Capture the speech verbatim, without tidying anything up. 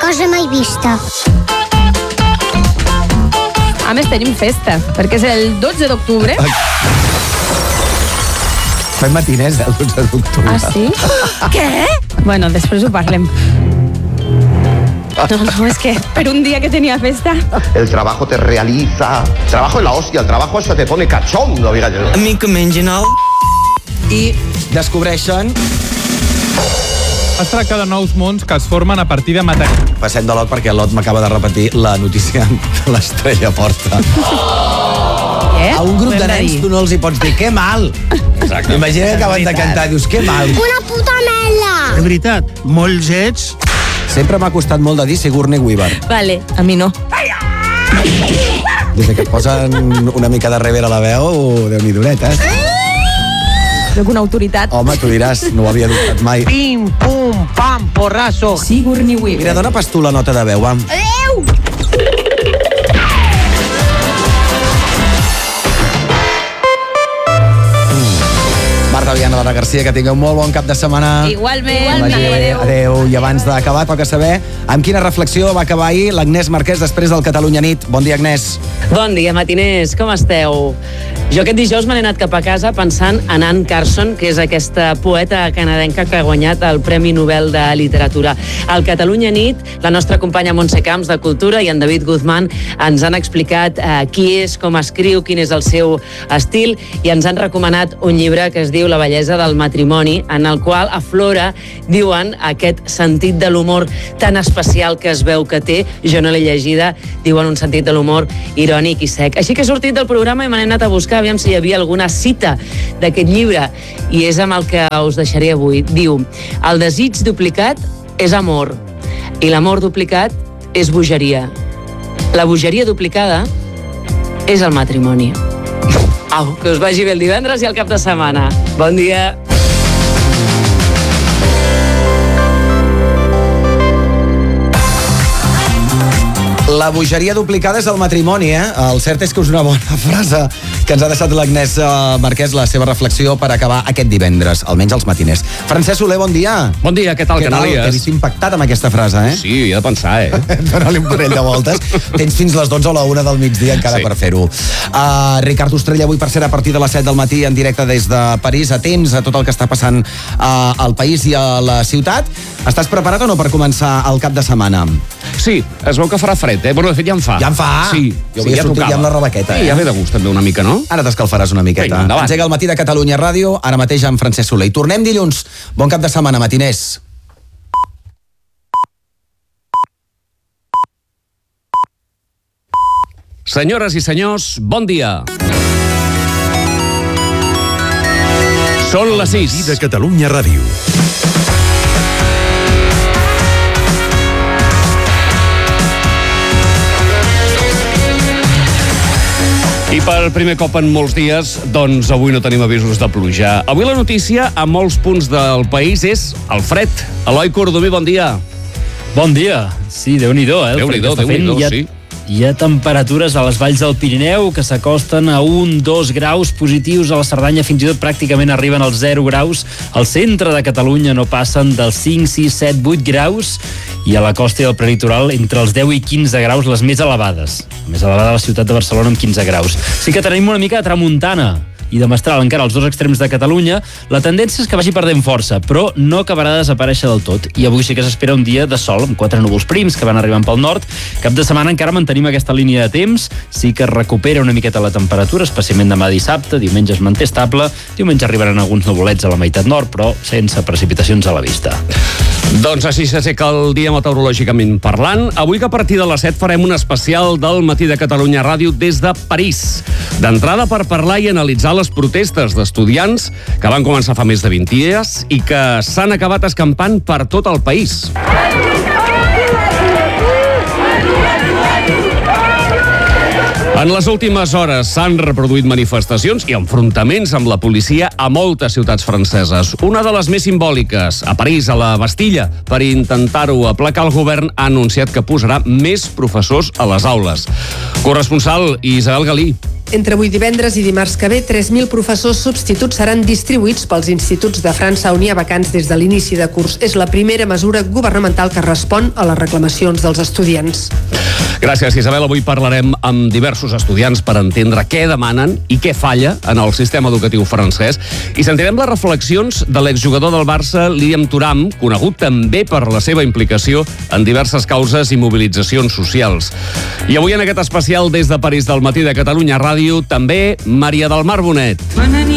cosa mai vista. A més, tenim festa, perquè és el dotze d'octubre. Fem matiners, el dotze d'octubre. Ah, sí? Què? Bueno, després ho parlem. No, no, es que per un día que tenía festa. El trabajo te realiza. Trabajo en la hostia, el trabajo eso te pone cachondo, diga yo. A mi que mengen el... I descobreixen... Es tracta de nous mons que es formen a partir de matèria. Passem de l'Ot perquè l'Ot m'acaba de repetir la notícia de l'Estrella Porta. Eh? A un grup de nens tu no els hi pots dir que mal. Exacte. Imagina que acaben de cantar i dius que mal. Una puta mela! De veritat, molts ets... Sempre m'ha costat molt de dir Sigourney Weaver. Vale, a mi no. Des que et posen una mica de rever a la veu, Déu-n'hi-do, eh? Soc una autoritat. Home, tu diràs, no ho havia dubtat mai. Pim, pum, pam, porrazo. Sigourney Weaver. Mira, dona pas tu la nota de veu, va. Adéu! Marta Viana, Lara Garcia, que tingueu molt bon cap de setmana. Igualment. Vagi bé. Adéu. I abans d'acabar, toca saber amb quina reflexió va acabar ahir l'Agnès Marquès després del Catalunya Nit. Bon dia, Agnès. Bon dia, matiners. Com esteu? Jo aquest dijous me n'he anat cap a casa pensant en Anne Carson, que és aquesta poeta canadenca que ha guanyat el Premi Nobel de Literatura. Al Catalunya Nit, la nostra companya Montse Camps de Cultura i en David Guzmán ens han explicat eh, qui és, com escriu, quin és el seu estil i ens han recomanat un llibre que es diu La bellesa del matrimoni, en el qual aflora, diuen, aquest sentit de l'humor tan especial que es veu que té. Jo no l'he llegida, diuen un sentit de l'humor irònic i sec. Així que he sortit del programa i me n'he anat a buscar aviam si hi havia alguna cita d'aquest llibre i és amb el que us deixaré avui. Diu: el desig duplicat és amor i l'amor duplicat és bogeria. La bogeria duplicada és el matrimoni. Au, que us vagi bé el divendres i el cap de setmana. Bon dia. La bogeria duplicada és el matrimoni, eh? El cert és que és una bona frase que ens ha deixat l'Agnès Marquès, la seva reflexió per acabar aquest divendres, almenys als matiners. Francesc Soler, bon dia. Bon dia, què tal, Què tal? Canàlies? T'he vist impactat amb aquesta frase, eh? Sí, he de pensar, eh? Dóna-li un parell de voltes. Tens fins les dotze o la una del migdia encara Sí. per fer-ho. Uh, Ricard Ostrell, avui per ser a partir de les set del matí en directe des de París, atents a tot el que està passant uh, al país i a la ciutat. Estàs preparat o no per començar el cap de setmana? Sí, es veu que farà fred, eh? Bueno, de fet ja en fa. Ja en fa? Sí, Jo sí, havia ja sortit tocava. ja amb la rebaqueta, Sí, eh? ja ve de gust també una mica, no? Ara t'escalfaràs una miqueta. Vinga, endavant. Engega el matí de Catalunya Ràdio, ara mateix amb Francesc Soler. I tornem dilluns. Bon cap de setmana, matiners. Senyores i senyors, bon dia. Són les sis. De Catalunya Ràdio. I per primer cop en molts dies, doncs avui no tenim avisos de pluja. Avui la notícia a molts punts del país és el fred. Eloi Cordomí, bon dia. Bon dia. Sí, Déu-n'hi-do, eh? Déu-n'hi-do, Déu-n'hi-do, sí. Hi ha temperatures a les valls del Pirineu que s'acosten a un, dos graus positius. A la Cerdanya fins i tot pràcticament arriben als zero graus. Al centre de Catalunya no passen dels cinc, sis, set, vuit graus. I a la costa i al prelitoral entre els deu i quinze graus, les més elevades. La més elevada a la ciutat de Barcelona amb quinze graus. Sí que tenim una mica de tramuntana i de mestral encara als dos extrems de Catalunya. La tendència és que vagi perdent força, però no acabarà de desaparèixer del tot. I avui sí que s'espera un dia de sol, amb quatre núvols prims que van arribant pel nord. Cap de setmana encara mantenim aquesta línia de temps. Sí que es recupera una miqueta la temperatura, especialment demà dissabte. Diumenge es manté estable. Diumenge arribaran alguns nuvolets a la meitat nord, però sense precipitacions a la vista. Doncs així s'aixeca el dia meteorològicament parlant. Avui que a partir de les set farem un especial del Matí de Catalunya Ràdio des de París. D'entrada per parlar i analitzar les protestes d'estudiants que van començar fa més de vint dies i que s'han acabat escampant per tot el país. En les últimes hores s'han reproduït manifestacions i enfrontaments amb la policia a moltes ciutats franceses. Una de les més simbòliques, a París, a la Bastilla, per intentar-ho aplacar el govern, ha anunciat que posarà més professors a les aules. Corresponsal Isabel Galí. Entre avui divendres i dimarts que ve, tres mil professors substituts seran distribuïts pels instituts de França on hi ha vacants des de l'inici de curs. És la primera mesura governamental que respon a les reclamacions dels estudiants. Gràcies, Isabel. Avui parlarem amb diversos estudiants per entendre què demanen i què falla en el sistema educatiu francès. I sentirem les reflexions de l'exjugador del Barça, Liam Thuram, conegut també per la seva implicació en diverses causes i mobilitzacions socials. I avui en aquest especial des de París del Matí de Catalunya Ràdio, també Maria del Mar Bonet.